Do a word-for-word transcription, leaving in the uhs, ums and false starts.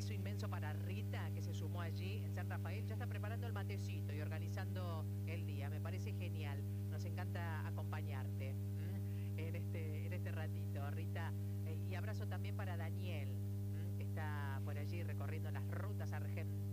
beso inmenso para Rita, que se sumó allí en San Rafael. Ya está preparando el matecito y organizando el día. Me parece genial. Nos encanta acompañarte ¿m? en este, en este ratito, Rita. Eh, y abrazo también para Daniel, ¿m? que está por allí recorriendo las rutas argentinas.